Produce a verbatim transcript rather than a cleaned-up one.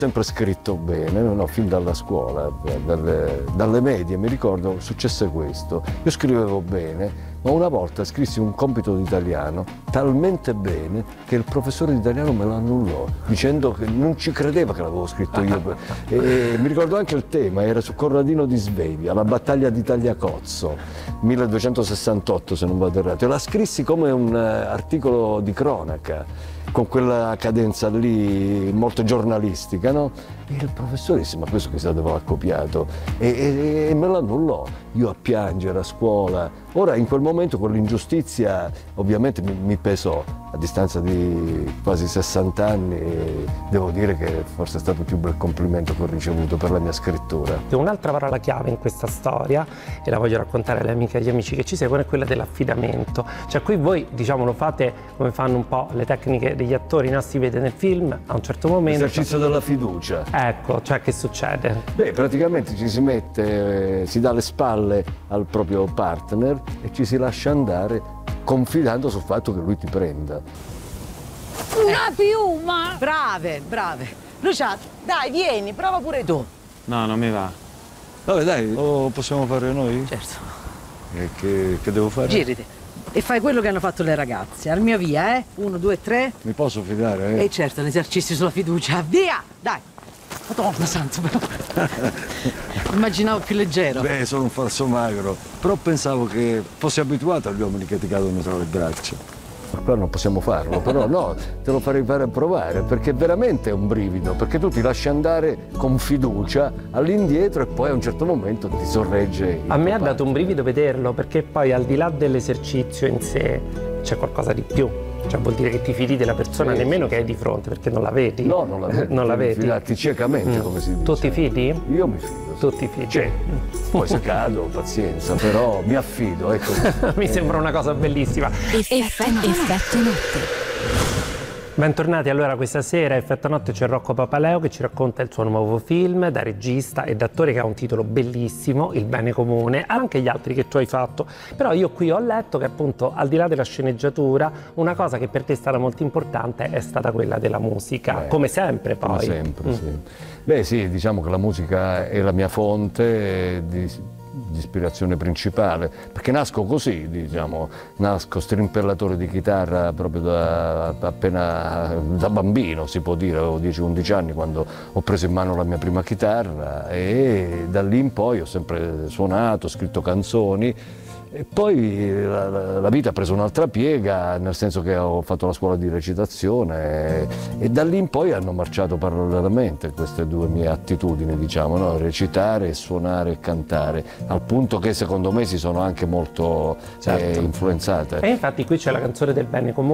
Sempre scritto bene, no, fin dalla scuola, dalle, dalle medie mi ricordo successe questo. Io scrivevo bene, ma una volta scrissi un compito di italiano talmente bene che il professore di italiano me lo annullò, dicendo che non ci credeva che l'avevo scritto io. E, e mi ricordo anche il tema, era su Corradino di Svevia, la battaglia di Tagliacozzo, milleduecentosessantotto se non vado errato. E la scrissi come un articolo di cronaca, con quella cadenza lì molto giornalistica, no? E il professore disse: ma questo chissà dove l'ha copiato, e, e, e me lo annullò. Io a piangere a scuola. Ora in quel momento quell'ingiustizia ovviamente mi, mi pesò. A distanza di quasi sessanta anni devo dire che forse è stato il più bel complimento che ho ricevuto per la mia scrittura. Un'altra parola chiave in questa storia, e la voglio raccontare alle amiche e agli amici che ci seguono, è quella dell'affidamento. Cioè qui voi, diciamo, lo fate come fanno un po' le tecniche degli attori, no? Si vede nel film a un certo momento. L'esercizio della fiducia. Ecco, cioè che succede? Beh, praticamente ci si mette, eh, si dà le spalle al proprio partner e ci si lascia andare confidando sul fatto che lui ti prenda. Una piuma! Brave, brave. Lucia, dai, vieni, prova pure tu. No, non mi va. Vabbè, dai, lo possiamo fare noi? Certo. E che, che devo fare? Giriti e fai quello che hanno fatto le ragazze. Al mio via, eh? Uno, due, tre. Mi posso fidare, eh? E certo, l'esercizio sulla fiducia. Via! Dai! Madonna santa, però. Immaginavo più leggero. Beh, sono un falso magro. Però pensavo che fossi abituato agli uomini che ti cadono tra le braccia. Ma qua non possiamo farlo, però no, te lo farei fare provare, perché veramente è un brivido, perché tu ti lasci andare con fiducia all'indietro e poi a un certo momento ti sorregge. A me ha dato un brivido vederlo, perché poi al di là dell'esercizio in sé c'è qualcosa di più. Cioè vuol dire che ti fidi della persona, sì, nemmeno che hai di fronte, perché non la vedi. No, non la vedi. Non la vedi. Fidarti ciecamente, mm. come si dice. Tu ti fidi? Io mi fido. Tu ti fidi? Cioè, poi se cado, pazienza, però mi affido, ecco. Mi sembra una cosa bellissima. Effetto, effetto notte. Bentornati allora questa sera a Effetto Notte c'è Rocco Papaleo che ci racconta il suo nuovo film da regista e da attore che ha un titolo bellissimo, Il bene comune, anche gli altri che tu hai fatto. Però io qui ho letto che appunto al di là della sceneggiatura una cosa che per te è stata molto importante è stata quella della musica, Beh, come sempre poi. Come sempre, mm. sì. Beh sì, diciamo che la musica è la mia fonte di di ispirazione principale, perché nasco così, diciamo, nasco strimpellatore di chitarra proprio da, appena da bambino, si può dire, avevo dieci undici anni quando ho preso in mano la mia prima chitarra e da lì in poi ho sempre suonato, scritto canzoni. E poi la, la, la vita ha preso un'altra piega, nel senso che ho fatto la scuola di recitazione e, e da lì in poi hanno marciato parallelamente queste due mie attitudini, diciamo, no? Recitare, suonare e cantare, al punto che secondo me si sono anche molto, certo, eh, influenzate. E infatti qui c'è la canzone del bene comune.